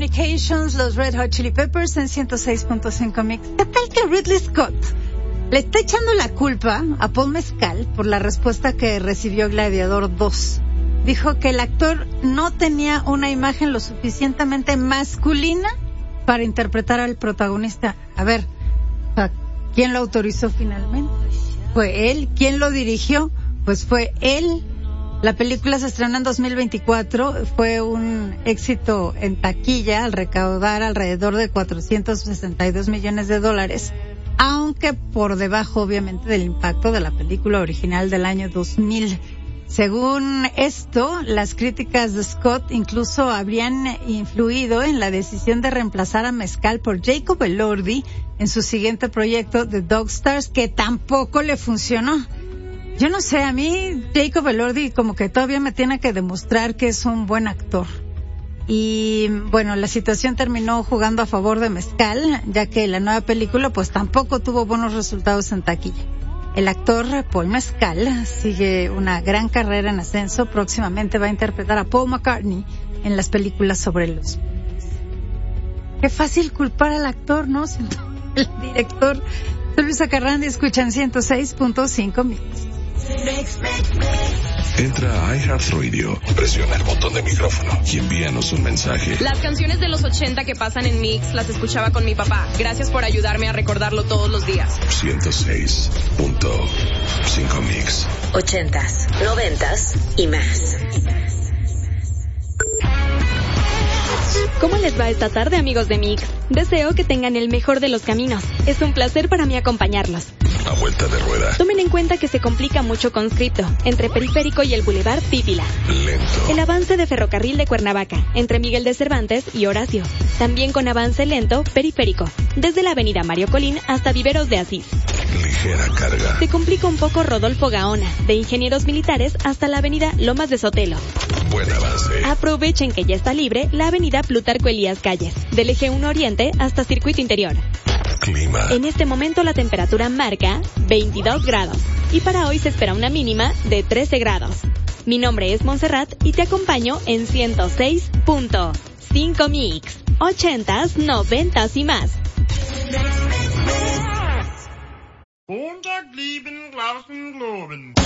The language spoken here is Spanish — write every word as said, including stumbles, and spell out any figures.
Californications, los Red Hot Chili Peppers en ciento seis punto cinco Mix. ¿Qué tal que Ridley Scott le está echando la culpa a Paul Mescal por la respuesta que recibió Gladiador dos? Dijo que el actor no tenía una imagen lo suficientemente masculina para interpretar al protagonista. A ver, ¿quién lo autorizó finalmente? ¿Fue él? ¿Quién lo dirigió? Pues fue él. La película se estrenó en dos mil veinticuatro, fue un éxito en taquilla al recaudar alrededor de cuatrocientos sesenta y dos millones de dólares, aunque por debajo obviamente del impacto de la película original del año dos mil. Según esto, las críticas de Scott incluso habrían influido en la decisión de reemplazar a Mescal por Jacob Elordi en su siguiente proyecto, The Dog Stars, que tampoco le funcionó. Yo no sé, a mí Jacob Elordi como que todavía me tiene que demostrar que es un buen actor. Y bueno, la situación terminó jugando a favor de Mescal, ya que la nueva película pues tampoco tuvo buenos resultados en taquilla. El actor Paul Mescal sigue una gran carrera en ascenso. Próximamente va a interpretar a Paul McCartney en las películas sobre los Beatles. Qué fácil culpar al actor, ¿no? Siendo el director. Soy Luisa Carrandi, escuchan ciento seis punto cinco Mix. Entra a iHeartRadio, presiona el botón de micrófono y envíanos un mensaje. Las canciones de los ochenta que pasan en Mix las escuchaba con mi papá. Gracias por ayudarme a recordarlo todos los días. ciento seis punto cinco Mix. Ochentas, noventas y más. ¿Cómo les va esta tarde, amigos de Mix? Deseo que tengan el mejor de los caminos. Es un placer para mí acompañarlos. A vuelta de rueda. Tomen en cuenta que se complica mucho conscripto, entre Periférico y el Boulevard Pípila. Lento. El avance de ferrocarril de Cuernavaca, entre Miguel de Cervantes y Horacio. También con avance lento, Periférico, desde la avenida Mario Colín hasta Viveros de Asís. Ligera carga. Se complica un poco Rodolfo Gaona, de Ingenieros Militares hasta la avenida Lomas de Sotelo. Buen avance. Aprovechen que ya está libre la avenida Plutarco Elías Calles, del eje uno Oriente hasta Circuito Interior. Clima. En este momento la temperatura marca veintidós grados y para hoy se espera una mínima de trece grados. Mi nombre es Montserrat y te acompaño en ciento seis punto cinco Mix, ochentas, noventas y más. hundert lieben Glauben, Globen.